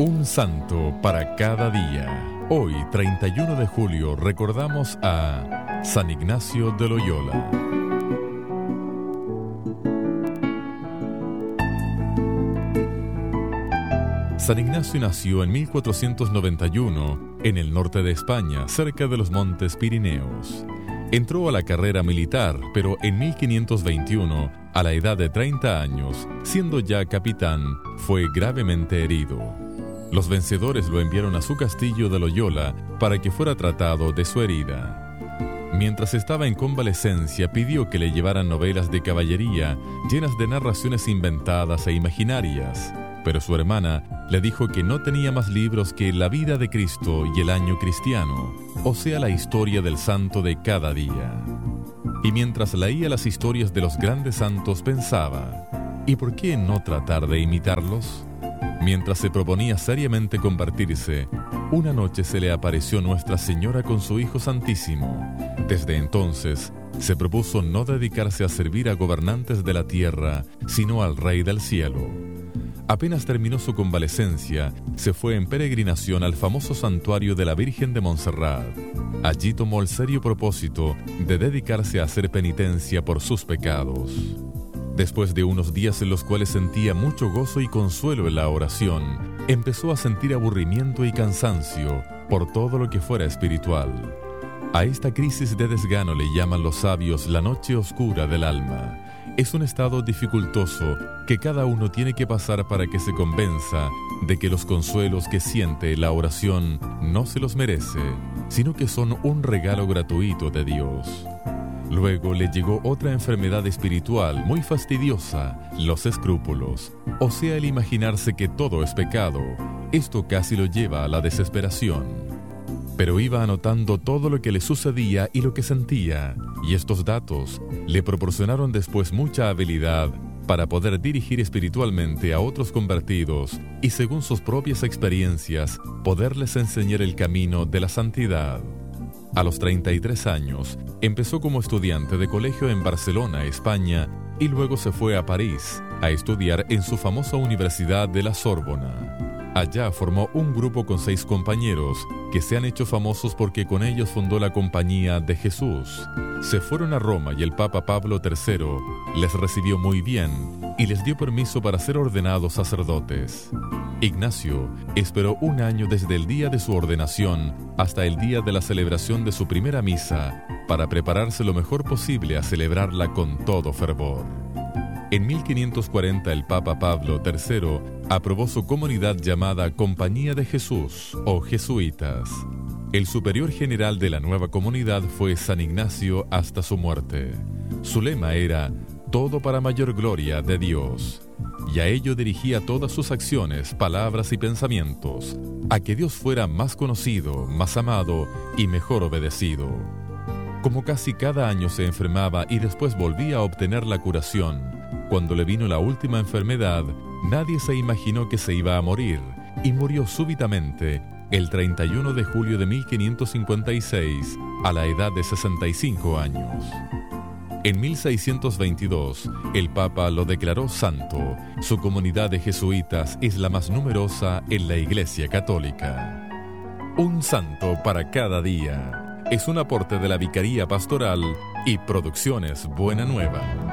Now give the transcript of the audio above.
Un santo para cada día. Hoy, 31 de julio, recordamos a San Ignacio de Loyola. San Ignacio nació en 1491 en el norte de España, cerca de los Montes Pirineos. Entró a la carrera militar, pero en 1521, a la edad de 30 años, siendo ya capitán, fue gravemente herido. Los vencedores lo enviaron a su castillo de Loyola para que fuera tratado de su herida. Mientras estaba en convalecencia, pidió que le llevaran novelas de caballería llenas de narraciones inventadas e imaginarias, pero su hermana le dijo que no tenía más libros que La vida de Cristo y El año cristiano, o sea, la historia del santo de cada día. Y mientras leía las historias de los grandes santos pensaba, ¿y por qué no tratar de imitarlos? Mientras se proponía seriamente convertirse, una noche se le apareció Nuestra Señora con su Hijo Santísimo. Desde entonces, se propuso no dedicarse a servir a gobernantes de la tierra, sino al Rey del cielo. Apenas terminó su convalecencia, se fue en peregrinación al famoso santuario de la Virgen de Montserrat. Allí tomó el serio propósito de dedicarse a hacer penitencia por sus pecados. Después de unos días en los cuales sentía mucho gozo y consuelo en la oración, empezó a sentir aburrimiento y cansancio por todo lo que fuera espiritual. A esta crisis de desgano le llaman los sabios la noche oscura del alma. Es un estado dificultoso que cada uno tiene que pasar para que se convenza de que los consuelos que siente la oración no se los merece, sino que son un regalo gratuito de Dios. Luego le llegó otra enfermedad espiritual muy fastidiosa, los escrúpulos, o sea, el imaginarse que todo es pecado. Esto casi lo lleva a la desesperación. Pero iba anotando todo lo que le sucedía y lo que sentía, y estos datos le proporcionaron después mucha habilidad para poder dirigir espiritualmente a otros convertidos y, según sus propias experiencias, poderles enseñar el camino de la santidad. A los 33 años, empezó como estudiante de colegio en Barcelona, España, y luego se fue a París a estudiar en su famosa Universidad de la Sorbona. Allá formó un grupo con 6 compañeros que se han hecho famosos porque con ellos fundó la Compañía de Jesús. Se fueron a Roma y el Papa Pablo III les recibió muy bien y les dio permiso para ser ordenados sacerdotes. Ignacio esperó un año desde el día de su ordenación hasta el día de la celebración de su primera misa para prepararse lo mejor posible a celebrarla con todo fervor. En 1540 el Papa Pablo III aprobó su comunidad llamada Compañía de Jesús o Jesuitas. El superior general de la nueva comunidad fue San Ignacio hasta su muerte. Su lema era «Todo para mayor gloria de Dios», y a ello dirigía todas sus acciones, palabras y pensamientos, a que Dios fuera más conocido, más amado y mejor obedecido. Como casi cada año se enfermaba y después volvía a obtener la curación, cuando le vino la última enfermedad, nadie se imaginó que se iba a morir, y murió súbitamente el 31 de julio de 1556, a la edad de 65 años. En 1622, el Papa lo declaró santo. Su comunidad de jesuitas es la más numerosa en la Iglesia Católica. Un santo para cada día. Es un aporte de la Vicaría Pastoral y Producciones Buena Nueva.